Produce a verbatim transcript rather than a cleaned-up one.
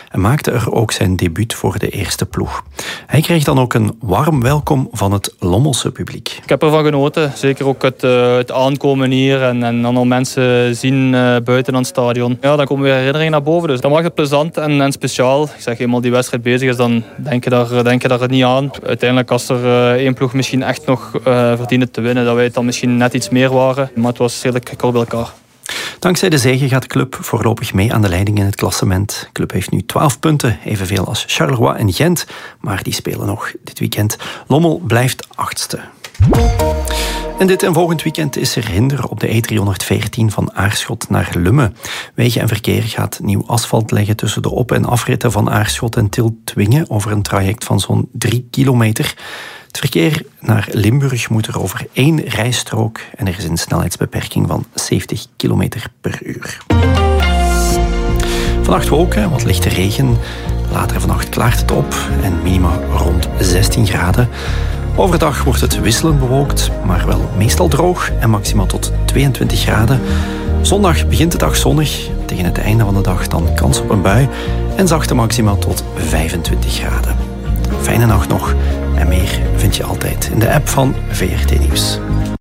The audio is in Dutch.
en maakte er ook zijn debuut voor de eerste ploeg. Hij kreeg dan ook een warm welkom van het Lommelse publiek. Ik heb ervan genoten, zeker ook het, uh, het aankomen hier en, en dan al mensen zien uh, buiten aan het stadion. Ja, dan komen weer herinneringen naar boven, dus dat maakt het plezant en, en speciaal. Ik zeg, eenmaal die wedstrijd bezig is, dan denk je daar, denk je daar niet aan. Uiteindelijk als er uh, één ploeg misschien echt nog uh, verdiende te winnen, dat wij het dan misschien net iets meer waren. Maar het was redelijk kort bij elkaar. Dankzij de zege gaat de club voorlopig mee aan de leiding in het klassement. De club heeft nu twaalf punten, evenveel als Charleroi en Gent. Maar die spelen nog dit weekend. Lommel blijft achtste. En dit en volgend weekend is er hinder op de E driehonderdveertien van Aarschot naar Lummen. Wegen en Verkeer gaat nieuw asfalt leggen tussen de op- en afritten van Aarschot en Tielt-Twingen over een traject van zo'n drie kilometer. Het verkeer naar Limburg moet er over één rijstrook en er is een snelheidsbeperking van zeventig kilometer per uur. Vannacht wolken, wat lichte regen. Later vannacht klaart het op en minima rond zestien graden. Overdag wordt het wisselend bewolkt, maar wel meestal droog en maximaal tot tweeëntwintig graden. Zondag begint de dag zonnig. Tegen het einde van de dag dan kans op een bui en zachte maximaal tot vijfentwintig graden. Fijne nacht nog en meer vind je altijd in de app van V R T Nieuws.